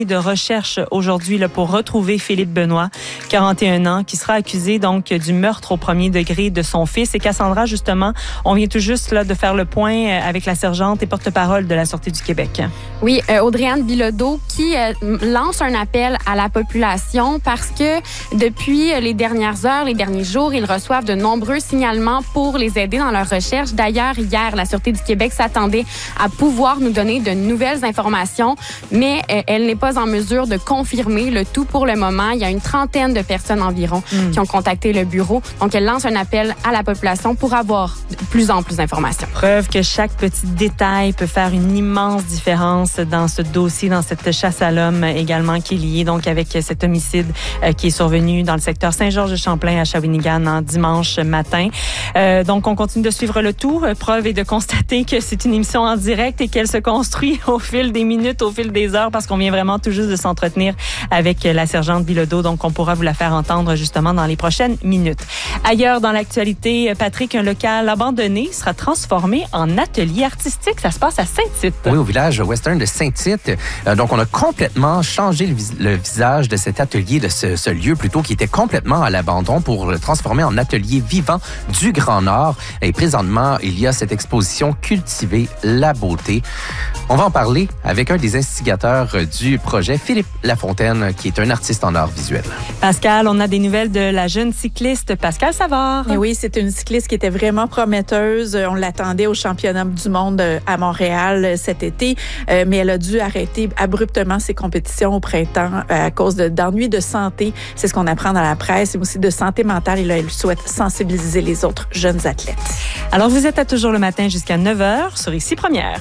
de recherche aujourd'hui là, pour retrouver Philippe Benoît, 41 ans, qui sera accusé donc du meurtre au premier degré de son fils. Et Cassandra, justement, on vient tout juste là, de faire le point avec la sergente et porte-parole de la Sûreté du Québec. Oui, Audrey-Anne Bilodeau qui lance un appel à la population parce que depuis les dernières heures, les derniers jours, ils reçoivent de nombreux signalements pour les aider dans leur recherche. D'ailleurs, hier, la Sûreté du Québec s'attendait à pouvoir nous donner de nouvelles informations, mais elle n'est pas en mesure de confirmer le tout pour le moment. Il y a une trentaine de personnes environ qui ont contacté le bureau. Donc, elle lance un appel à la population pour avoir de plus en plus d'informations. Preuve que chaque petit détail peut faire une immense différence dans ce dossier, dans cette chasse à l'homme également qui est liée donc avec cet homicide qui est survenu dans le secteur Saint-Georges-de-Champlain à Shawinigan en dimanche matin. Donc, on continue de suivre le tout. Preuve est de constater que c'est une émission en direct et qu'elle se construit au fil des minutes, au fil des heures, parce qu'on vient vraiment tout juste de s'entretenir avec la sergente Bilodeau. Donc, on pourra vous la faire entendre justement dans les prochaines minutes. Ailleurs dans l'actualité, Patrick, un local abandonné sera transformé en atelier artistique. Ça se passe à Saint-Tite. Oui, au village western de Saint-Tite. Donc, on a complètement changé le visage de cet atelier, de ce lieu plutôt, qui était complètement à l'abandon pour le transformer en atelier vivant du Grand Nord. Et présentement, il y a cette exposition Cultiver la beauté. On va en parler avec un des instigateurs du projet, Philippe Lafontaine, qui est un artiste en art visuel. Pascal, on a des nouvelles de la jeune cycliste Pascal Savard. Et oui, c'est une cycliste qui était vraiment prometteuse. On l'attendait au championnat du monde à Montréal cet été, mais elle a dû arrêter abruptement ses compétitions au printemps à cause d'ennuis de santé. C'est ce qu'on apprend dans la presse, mais aussi de santé mentale. Et là, elle souhaite sensibiliser les autres jeunes athlètes. Alors, vous êtes à Toujours le matin jusqu'à 9h sur Ici Première.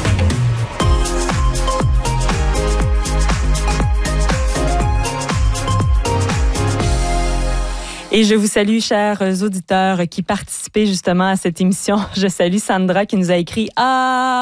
Et je vous salue, chers auditeurs qui participaient justement à cette émission. Je salue Sandra qui nous a écrit « Ah ».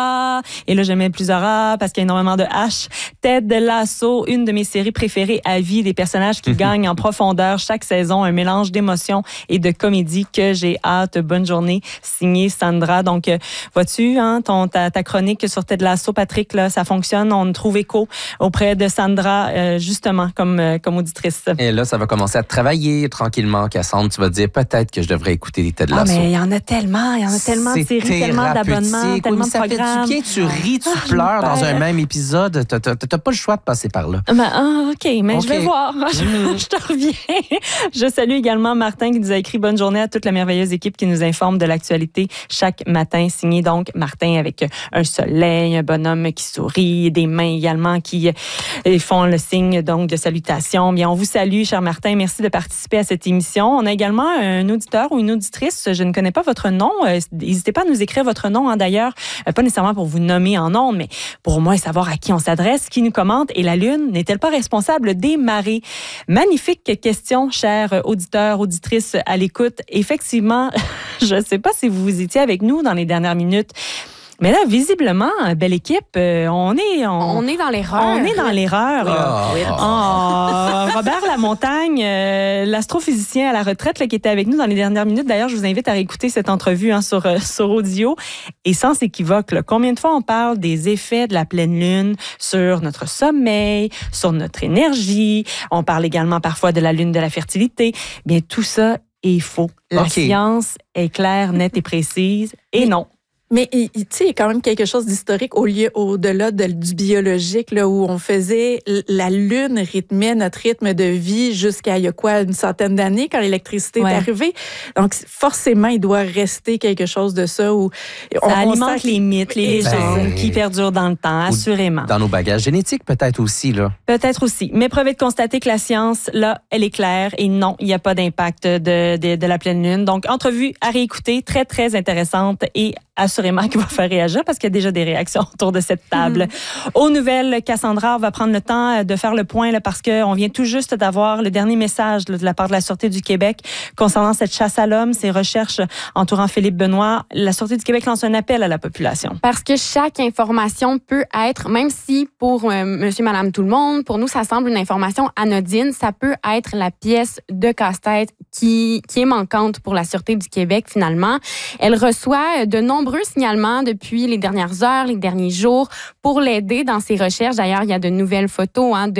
Et là, je mets plusieurs « A » parce qu'il y a énormément de « H ». Ted Lasso, une de mes séries préférées à vie, des personnages qui gagnent en profondeur chaque saison, un mélange d'émotions et de comédie que j'ai hâte. Bonne journée, signé Sandra. Donc, vois-tu, hein, ta chronique sur Ted Lasso, Patrick, là, ça fonctionne. On trouve écho auprès de Sandra, justement, comme auditrice. Et là, ça va commencer à travailler tranquillement. Cassandre, tu vas te dire peut-être que je devrais écouter les Ted Lasso. Ah, mais il y en a tellement de séries, tellement d'abonnements, tellement de programmes. Ça fait du bien, tu ris, tu pleures dans un même épisode. T'as pas le choix de passer par là. OK, mais je vais voir. Je te reviens. Je salue également Martin qui nous a écrit « Bonne journée à toute la merveilleuse équipe qui nous informe de l'actualité chaque matin ». Signé donc Martin avec un soleil, un bonhomme qui sourit, des mains également qui font le signe donc de salutation. Bien, on vous salue, cher Martin. Merci de participer à cette émission. On a également un auditeur ou une auditrice, je ne connais pas votre nom. N'hésitez pas à nous écrire votre nom, hein, d'ailleurs. Pas nécessairement pour vous nommer en nom, mais pour au moins savoir à qui on s'adresse, qui nous commente. Et la Lune n'est-elle pas responsable des marées? Magnifique question, chers auditeurs, auditrices à l'écoute. Effectivement, je ne sais pas si vous étiez avec nous dans les dernières minutes. Mais là, visiblement, belle équipe, on est dans l'erreur. On est dans l'erreur. Robert Lamontagne, l'astrophysicien à la retraite là, qui était avec nous dans les dernières minutes. D'ailleurs, je vous invite à réécouter cette entrevue hein, sur audio. Et sans équivoque, là, combien de fois on parle des effets de la pleine lune sur notre sommeil, sur notre énergie. On parle également parfois de la lune de la fertilité. Bien, tout ça est faux. La science est claire, nette et précise. Et non. Mais tu sais, il y a quand même quelque chose d'historique au-delà du biologique, là, où on faisait la Lune rythmait notre rythme de vie jusqu'à il y a une centaine d'années quand l'électricité est arrivée. Donc forcément, il doit rester quelque chose de ça où ça alimente les mythes, les légendes qui perdurent dans le temps, assurément. Dans nos bagages génétiques, peut-être aussi là. Peut-être aussi. Mais preuve est de constater que la science, là, elle est claire et non, il n'y a pas d'impact de la pleine lune. Donc entrevue à réécouter, très très intéressante et assurément qui va faire réagir parce qu'il y a déjà des réactions autour de cette table. Aux nouvelles, Cassandra, on va prendre le temps de faire le point là, parce qu'on vient tout juste d'avoir le dernier message là, de la part de la Sûreté du Québec concernant cette chasse à l'homme, ces recherches entourant Philippe Benoît. La Sûreté du Québec lance un appel à la population. Parce que chaque information peut être, même si pour monsieur, madame, tout le monde, pour nous, ça semble une information anodine, ça peut être la pièce de casse-tête qui est manquante pour la Sûreté du Québec, finalement. Elle reçoit de nombreux signalements depuis les dernières heures, les derniers jours pour l'aider dans ses recherches. D'ailleurs, il y a de nouvelles photos